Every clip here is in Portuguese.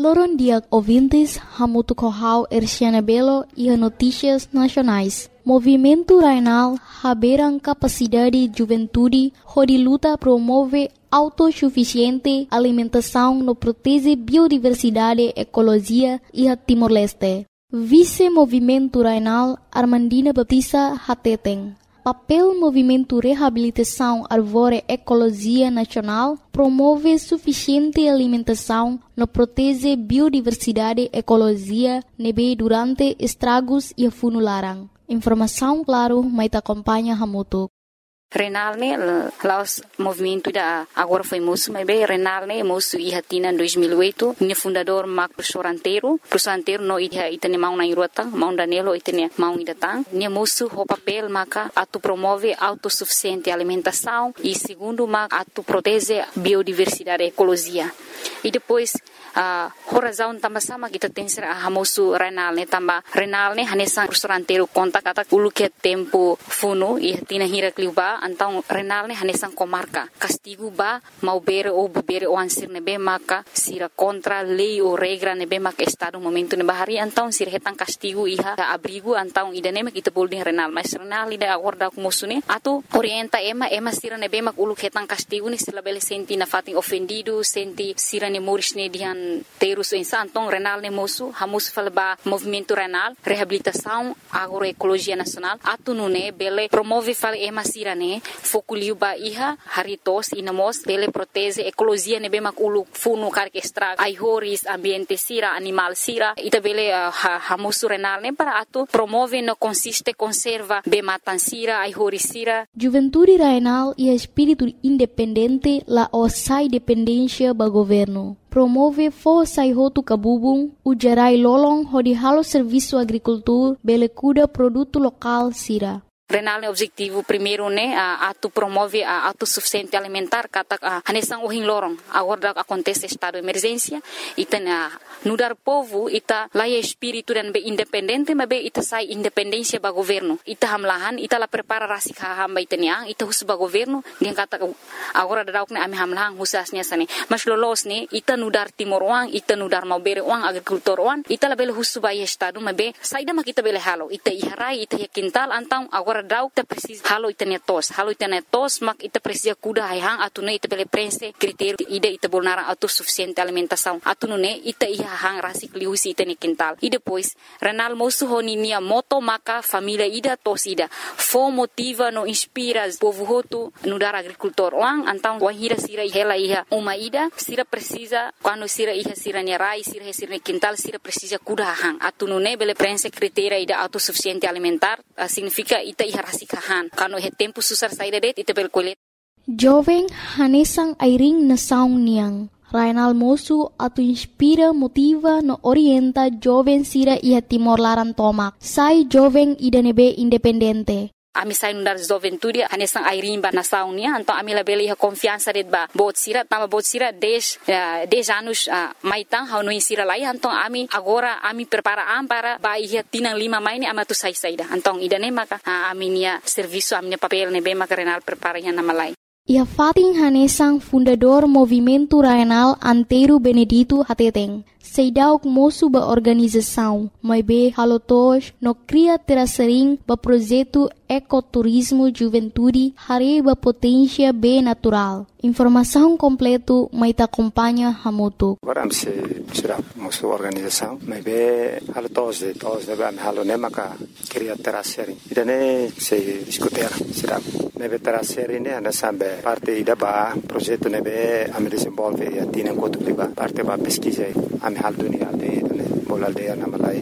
Loron dia ouvintes, Hamutu Kohau Erciana Belo e a Notícias Nacionais. Movimento Rainal haberam capacidade de juventude, onde luta promove autossuficiente alimentação no protege biodiversidade, ecologia e a Timor-Leste. Vice-Movimento Rainal Armandina Baptista Hateten. Papel Movimento Reabilitação Arvore Ecologia Nacional promove suficiente alimentação no protege biodiversidade, ecologia, nebe durante estragos e funularam. Informação, claro, mas acompanha Hamutu. Renal ne laos movimento da agora foi moço, mas bem Renal ne moço e hatina em 2008, ne fundador Mac professor anteiro no itane mau na irota, mau Danilo itane mau idatang, ne moço o papel maca atu promove autossuficiente alimentação e segundo maca atu protege biodiversidade, ecologia. E depois a razão também sama kita tem ser a moço Renal ne tamba Renal ne hanesan professor anteiro conta kata ulu que tempo funo e hatina hira kliuba então Renal ne hanesan comarca castigo ba mau bere o ansir nebe maka sira contra lei ou regra nebe maka estado momento ne bahari então sira hetan castigo iha abrigo então idane mak kita boleh Renal mas Renal ida acorda com moço ne atu orienta ema sira nebe mak ulu hetan castigo ni sila bele senti na fatin ofendido senti sira ne moris ne dihan terus então Renal ne moço hamus falba movimento Renal reabilitação agroecologia nacional atu nune bele promove fal ema sira ne fokuliu ba iha haritos inamos bele protege ecologia ne bemak ulu funu karke extra ai horis ambiente sira animal sira ita bele hamusu Renal ne para atu promove no consiste conserva be matan sira ai horis sira Juventude Rainal e espírito independente la osai dependência ba governo promove força e roto cabubung o gerai lolong hodi halo serviço agricultura bele cuda produto local sira Renal ne objetivo primeiro ne atu promove a autossuficiente alimentar kata hanesan ohin lorong agora acontece estado de emergência ita nudar povo ita laia espírito dan be independente mas be ita sai independência ba governo ita hamlahan ita la prepara rasik hamba itania ita hus ba governo dia kata agora dauk ne ami hamlahan husasnya sane mas lolos ne ita nudar timor wang ita nudar mau bere wang agricultor wang ita la bele hus ba estado mas be saida mak ita bele halo ita iharai ita quintal antang agora dauk ta precisa halo itania tos mak ita precisa kuda hang atune ita bele prense critério ida ita bolnara autossuficiente alimentação atune ita hang rasik liusi ita ni quintal e depois Renal moço honinia moto maka família ida tos ida fo motiva no inspira povo hotu no dar agricultor wang antang wahira sira hela iha uma ida sira precisa quando sira iha sira ni rai sira ni quintal sira precisa kuda hang atune bele prense critério ida autossuficiente alimentar significa ita iha rasik hang quando he tempo susar saída det ita bel kolet jovem hanesang airing na saung niang Rainal moço atu inspira, motiva, no orienta jovem sira ia Timor Laran tomak. Sai jovem ida nebe independente. Ami sai nundar juventude hanesang airimba na saunia então ami la beli ha confiança det ba bot sira 10 anos maitang hau no insira lai então ami agora ami prepara para ba ia tinang 5 maini ama tu sai saida então ida ne maka ami nia serviço ami papel ne be maka Renal prepara nya na malai Ia Fatin Hanesang fundador Movimento Rainal Anteiro Benedito Hateteng. Seidauk moço ba organização, mas be halotos no cria terasering ba projeto ecoturismo juventude hare ba potência be natural. Informação completo mas ta acompanha Hamutu. Agora se será moço organização, mas be halotos de ba halone maka cria terasering. Idane se escutar será nebe terasering ne ana sambe parte ida ba projeto nebe am desenvolve e atina enquanto liba parte ba pesquisa am hal dunia aldeia bol aldeia na malai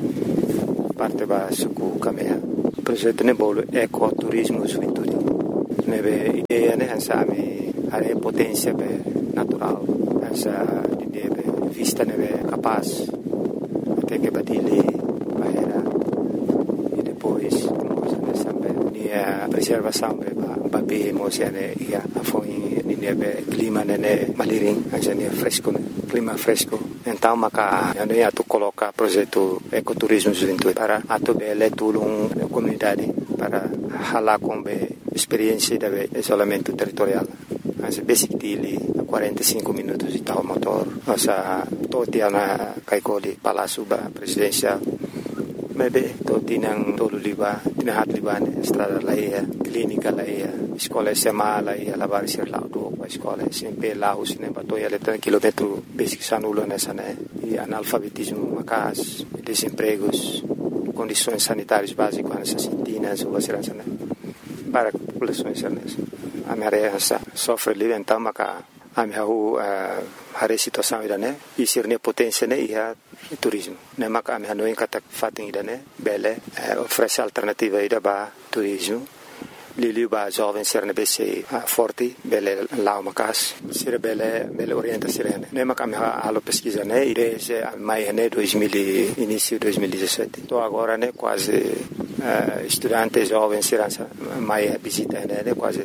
parte ba suku kamea projeto ne bol ecoturismo juventude nebe ideia ne ansami are potência be natural essa ideia be vista nebe capaz até que badile bahera e depois nessa be a preservação be babe mosiane ia foi nebe clima ne maliring anjane fresco clima fresco então maka ane atu coloca projeto ecoturismo juventude para atu bele tulung comunidade para hala combe experiência de isolamento territorial as basic dili 45 minutos de tal motor Nossa totia na kaikoli Palácio Presidencial. Maybe tinang tolo liba, tinahat liba estrada laia, clínica laia, escola SMA laia, lavar ser lá do escola SMP lá o cinema to ia letar quilômetro basic sanulo nessa né e analfabetismo macas, desempregos, condições sanitárias básicas nessas sintinas ou assim né para a população nessa a minha área sofre livre então maca a minha a situação ida né e ser ne potência né e turismo né maca a minha não encata fatem ida né bele oferece alternativa ida ba turismo Lili ba jovem ser ne bese forte bele lá macas ser bele orienta ser né maca a minha alo pesquisa né e desde maio né 2000 início 2017 tô agora né quase estudantes jovens ser maio visita né quase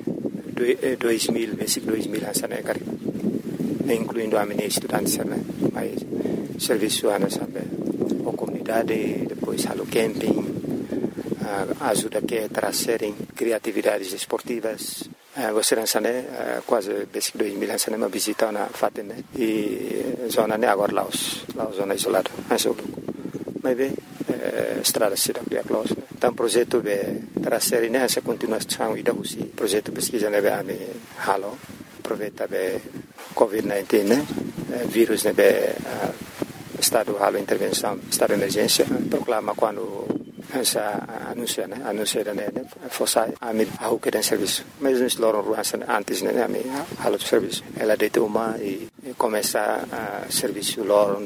2000 né cara incluindo a minha estudante né mas serviço ana sabe a comunidade depois halo camping ajuda que trazerem criatividades esportivas você né quase basic 2000 né uma visita na fatem né e zona né agora lá zona isolada mas bem estrada cidade é close então projeto de trazer nessa continuação e da usi projeto pesquisa né a halo aproveita be COVID-19 né vírus né be estado halo intervenção estado de emergência proclama quando essa anuncia né fosse a que tem serviço mas nós loram ruas antes né a halo serviço ela deita uma e começa a serviço loram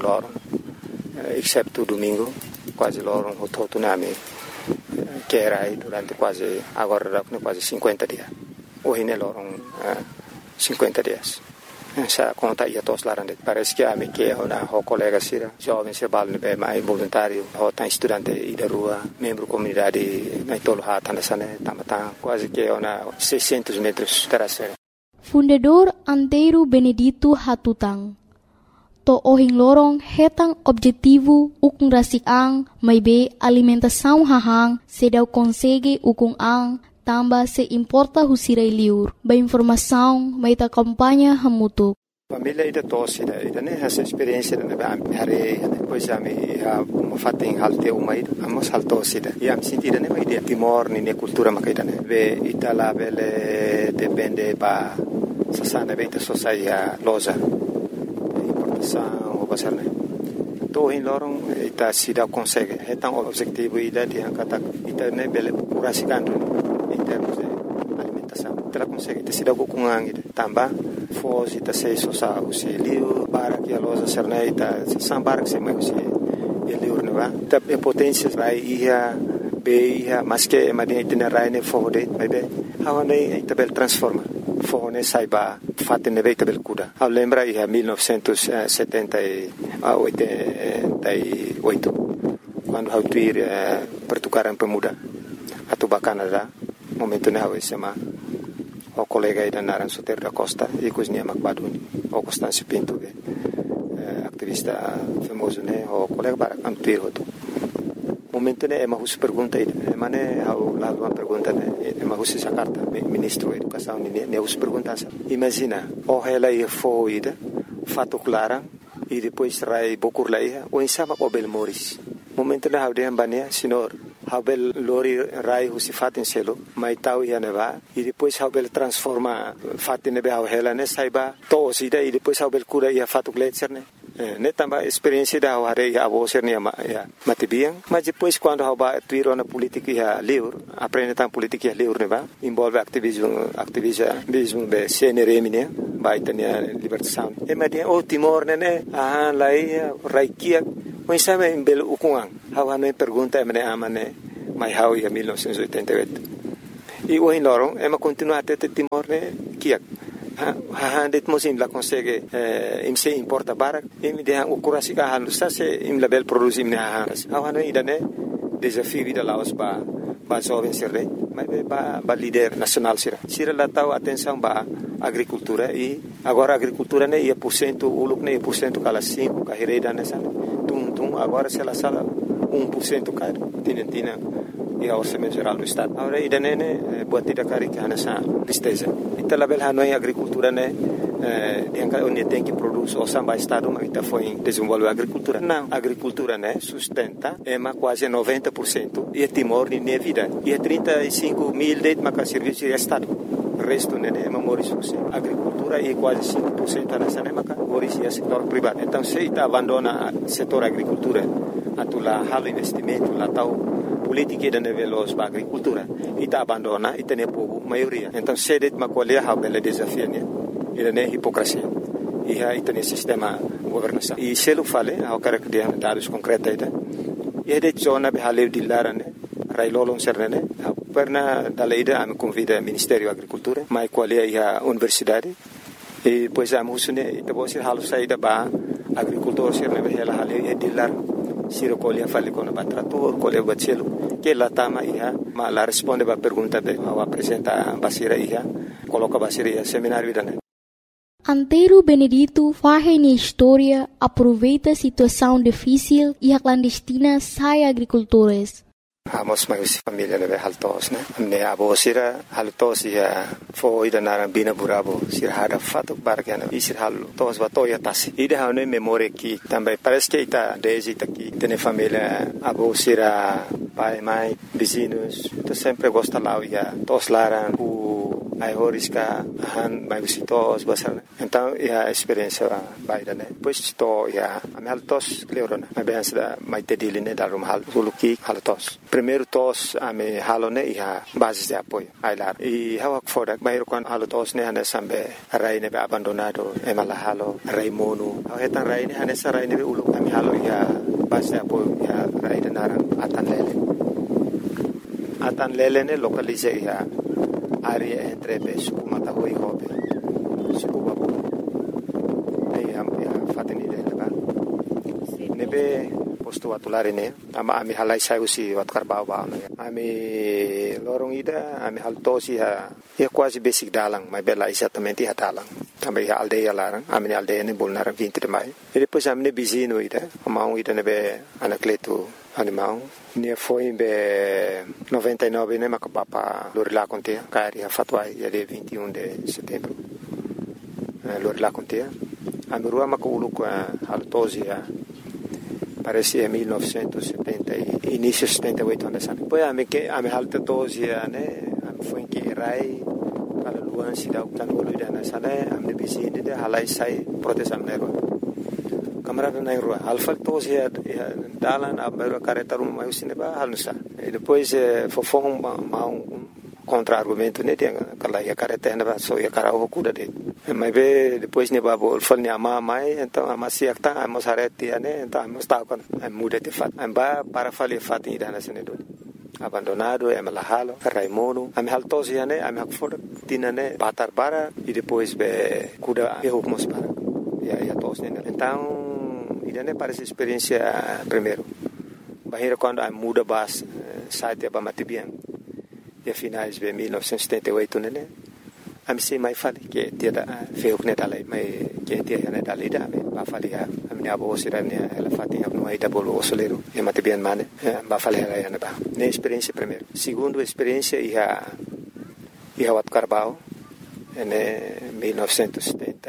exceto domingo quase loram o todo nome que era aí durante quase agora quase 50 dias hoje né loram 50 dias essa conta ia todos lá parece que a mim que o colega sira jovem se bal né mais voluntário ou tá estudante e da rua membro comunidade na tolo hata nessa né tamata quase que 600 metros terceira Fundador Antero Benedito Hatutang to ohing lorong hetang objetivo ukung rasik-ang may be alimentação hahang sedau consegue ukung ang tamba se importa husiray liur ba informação may ta kampanya hamutuk família ida tosse ida né essa experiência né hari depois a me fatem halte uma ida amos haltosse ida e am sentida né ida timor ni cultura makaida né ve itala bele depende ba sasana beta sociedade loja o pasar né to in lorong ita sida consegue hetang objetivo ida dia kata ita né bele curasikan em termos de alimentação ela consegue ita sida kukungang ida tamba foz ita sei sosa usi liu para que a loja serna ita sambar que se mai usi liu ne va ita potência rai ia be ia mas que madin ita rai ne fode bebe hawane ita bel transforma fone saiba fatene veita bel kuda a lembra ia 1988 quando hau tuir pertukaran pemuda atau Canada momento ne hau sema o colega ida naran Soter da Costa e cozinha Macbaduni o Constâncio Pinto activista famoso né o colega para antuir hoto momento né ema hus pergunta ida mane hau lá uma pergunta né ema hus Jakarta ministro da educação ne hus pergunta imagina o ela ia foi ida fato clara e depois rai bokur laia o insama o bel moris momento né hau de ambania senhor Habel lori rai husi fatin selo mai tau ia neva e depois Habel transforma fatin nebe hau hela ne saiba to sida e depois Habel cura ia fatu gletser ne tamba experiência da hare ia avoser ne matibiang mas depois quando haba tuiro na política ia liur aprende tam política ia liur neva envolve activismo be CNRM ne baitania libertação e madia o Timor ne lai raikia mas sabe em belo ukungang hawa no pergunta emane amane mai hau ia 1988 e o lorong ema continua até Timor ne kiak ha det mosim la consegue im se importa barak im de o kurasi ka halu sa se im label produzim ne hawa no idane desafio vida laos ba jovem serre mas ba líder nacional sira la tau atenção ba agricultura e agora agricultura ne ia % uluk ne % kala 5 ka hereda nessa tum agora se la sala 1% cai tinentina e a orçamento geral do estado agora idane ne buat tidak kari kana sa listeza ita label hanoi agricultura ne onde tem que produzir o samba estado mas está foi desenvolver a agricultura não a agricultura né sustenta é quase 90% e Timor nem vida e 35 mil de mas serviço de estado o resto né é memorizoso agricultura é quase 5% nessa né mas origem setor privado então se está abandona setor agricultura atula halo investimento lá tal política da nível da agricultura e está abandona e tem pouco maioria então se det macolher a bela desafio né ele é hipocrisia e aí tem sistema governação e se ele fale ao cara que tem dados concretos e é de zona de haleu de larane railolong serne perna daleida am convida Ministério da Agricultura mai quali a universidade e pois a musune e depois halu saída ba agricultor serne hela haleu e de lar siro colia fale con batrator colia bacelo que la tama ia ma la responde ba pergunta be ao apresenta basira ia coloca basira ia seminário da Antero Benedito faz na história, aproveita a situação difícil e a clandestina sai agricultores. Amos mais família leve haltos né ne abo sira haltos ia foi da narambina burabo sira hada fato bargana e sira haltos batoya tasi ida hane memória que também parece que está desde aqui tem família abo sira pai mãe vizinhos tu sempre gosta lá ia tos laran ai horiska han mai visitos basar então a experiência vai da né depois to ia am haltos cleorona a bem da mai tediline da rum hal suluki haltos primeiro tos ame halone ia base de apoio ai lá e hawak fodak bairo kan haltos ne hane sambe rai ne abandonado e mala halo rai monu hetan rai ne hane sarai ne ulu ame halo ia base de apoio ia rai de naran atan lele ne localize ia área entre suku matahoi hobe suku babu ai am fateni de leba nebe posto atulare ne ama ami halai sausi wat karbau ba ami lorong ida ami haltosi ha e quase basic dalang mai bela exatamente ha dalang também a aldeia larang ami aldeia ne bolnar 20 de mai e depois ami ne bizino ida ama ida nebe anacleto animal ne foi em 99 né macapapa lorila contea cari a fatwa dia 21 de setembro lorila contea a merua maculu com a altosia parece 1970 início 78 anos depois a me alta tosia né foi em que rai para luan sida kan uluida na sala am de bisinde de halai sai protestam nero camarada na rua alfa tos ya dalan abelo careta rum mai usine ba halusa e depois fofong ma contra argumento ne tem aquela ya careta na ba so ya cara o cuda de mas be depois ne ba bol fal ne ama mai então ama siakta ama sareti ne então ama sta con muda de fat ba para fali fat ida na sene do abandonado é malahalo raimono am haltos ya ne am hakfor tinane batar bara e depois be cuda e hukmos para ya tos ne então idane parece experiência primeiro bahira quando a muda bas site ba matibian e finais de 1978 né am se mai fali que dia da feu que dalai mai que dia né dalai da ba fali a minha avó sira né ela fatinha no aí da bolo osoleiro e matibian mane ba fali ela né ba ne experiência primeiro segundo experiência ia wat Carbau né 1970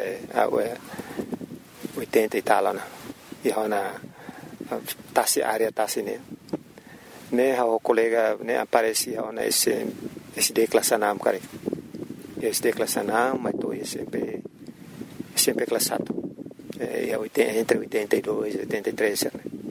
80 e tal né e hona tasi área tasi ne o colega ne aparecia ona esse declassanam cara esse declassanam mas tô sempre classado entre 82 e 83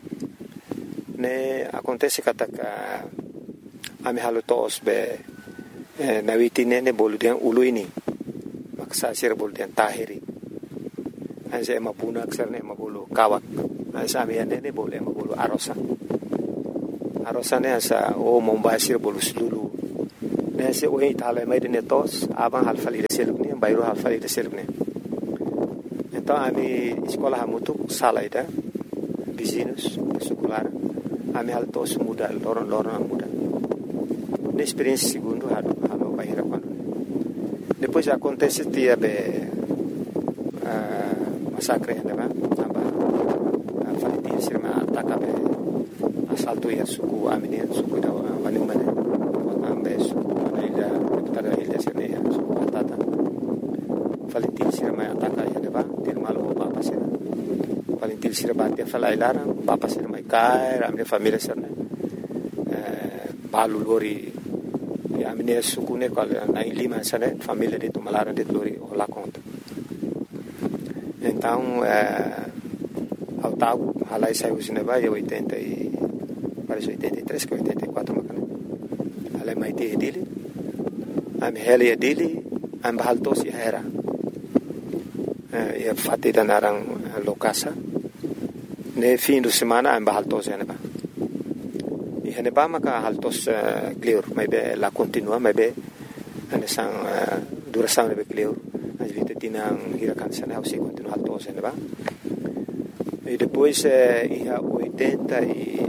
ne acontece que a me halutos be na vitine ne boludian uluini maksa sir boludian tahiri anse mapuna aksarne mabulu kawak anse amiane ne boleh mabulu arosa ne asa o mombasir bolu sulu ne se o itala mai de netos aban halfali de selukne bayro halfali de selukne então ami escola hamutu salaida vizinhos secular ami haltos muda loron muda ne experiência segundo halo bayra quando depois acontece dia be massacre né ba falitin sirma atakabe assalto ya suku amine suku da wanumane ambe suku ila tada ila sirne suku atata falitin sirma ataka ya deba tir malo papa sira paling til sira batia falai lara papa sira mai kai ramne família sira balu lori ya amne sukune kal na lima sira família de tumalara de lori ola conta então ao tal halai saiu sineba ya 80 e parece 83 que 84 makane halai mai te dele am heli dele am bahaltos ya era ya fatida narang lokasa ne fim de semana am bahaltos ya neba e neba maka haltos clear mai be la continua mai be ane sang duração ne be clear ajlite tinang hirakan sana o se continua haltos ya neba e depois ia 80 e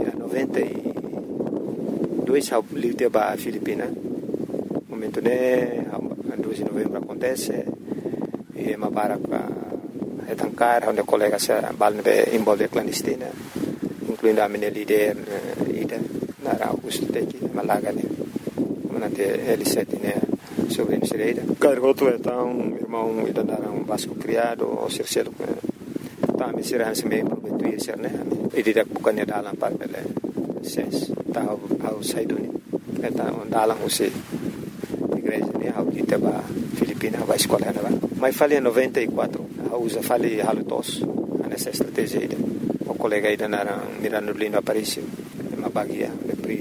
92 ao livre ba Filipina momento ne 2 de novembro acontece e uma barca etancar onde colegas se balne envolve clandestina incluindo a minha líder ida na Augusto Teki Malaga né manante L7 né sobre Misereira cargoto então irmão ida na Vasco criado o Circelo tá me será se me prometo ia ser né e ida bukannya dalam parpele ses tá ao saiduni então dalam usi igreja né ao ita ba Filipina vai escola né mas falei 94 usa falei halutos nessa estratégia ida o colega ida na Mirano Lindo Aparício uma bagia de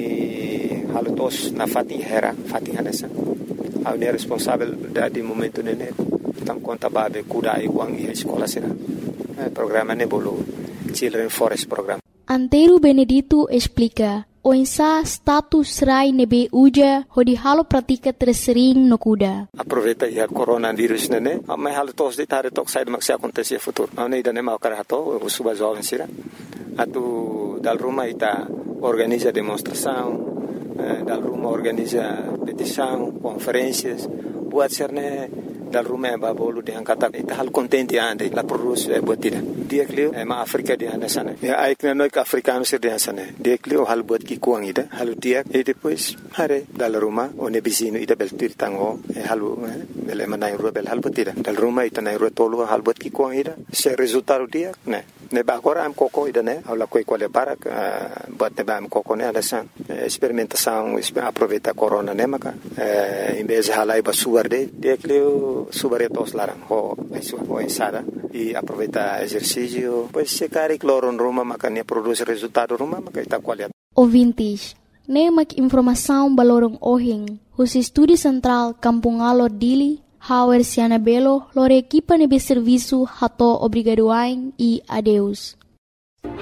ami halutos na fatin nessa a unir responsável de momento nene então conta babe kuda e wang e escola será programa nebolo Children Forest Program. Antero Benedito explica o insa status rai nebe uja hodi halo pratika tersering no kuda. Aproveita ya coronavírus nene, mas halo tos de tare tok sai maksi acontecer futuro. Não ida nem mau karato, o suba jovem sira. Atu dal Roma ita organiza demonstração, dal Roma organiza petição, conferências, buat serne dal Roma ba bolu de angkata ita hal contente ande la produz buatida. Dia klio ma Afrika di anda sana. Ya aikna noi ka africano sir di sana. Dia klio hal buat ki kuang ida, halu dia e depois hare dal Roma one bisino ida bel tir tango halu bele manai ro bel hal buatida. Dal Roma ita nai ro tolu hal buat ki kuang ida. Se resultado dia ne ba agora am koko ida ne aula koi quale barak buat ne ba am koko ne alasan experimentação aproveita corona ne maka em vez halai ba suarde dia klio subaretos larang ho ensada e aproveita exercício pois se cari cloro em Roma maka ne produz resultado Roma maka ita qualidade ouvintes ne mak informação balorong ohing os estúdio central Kampung Alor Dili Hauer Siana Belo lore equipa nebe serviço hato obrigadoain e adeus